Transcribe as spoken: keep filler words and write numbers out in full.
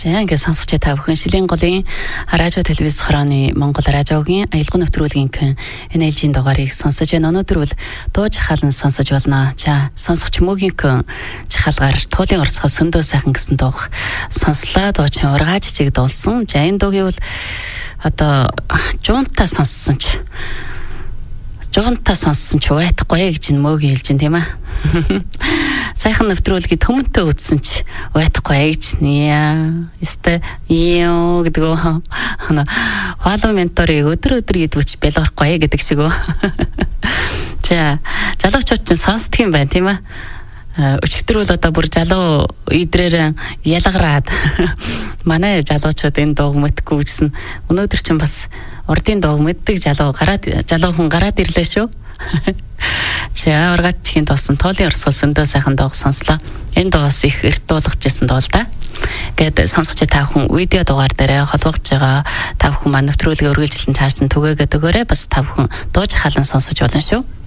За ингээд сонсогч та бүхэн Шилийн голын радио телевиз хорооны Монгол радиогийн аялал нэвтрүүлгийн эн эл жи-ийн дугаарыг сонсож байна. Өнөөдөр бол дуу жахаалан сонсож болно. За сонсогч мөгийн жахаалгаар туулын орцгоос сөндөө сайхан гэсэн дуу сонслоо. Дуучин ургааж чиг дуулсан. За энэ дуугийн бол одоо жуунтаа сонссон ч жуунтаа сонссон ч уйтахгүй гэж мөгийн хэлж байна тийм ээ. Сайхан нэвтрүүлгийг төмөнтэй үтсэн ч уйтахгүй гэж нэ. Эсвэл ёо гэдэг үү. Фоллоу менторыг өдөр өдөр идвч бэлгахгүй гэдэг шиг үү. За, залуучууд ч сонсдог юм байна тийм ээ. Өчигдөр бол одоо бүр залуу идрээр ялгараад манай залуучууд энэ дууг мэдгүй гэсэн. Өнөөдөр ч бас урдын дууг мэддэг залуу гараад залуу хүн гараад ирлээ шүү. За ургаачгийн тоосон тоолын орсгол сөндөө сайхан дууг сонслоо. Энэ дуугаас их эрт дуулгажсэн дуу л да. Гэт сонсогч та бүхэн видео дугаар дээр холбогдож байгаа та бүхэн маань нэвтрүүлгээ үргэлжлэн цааш нь түгээгээд өгөөрэй. Бас та бүхэн дуу жахаалан сонсож болно шүү.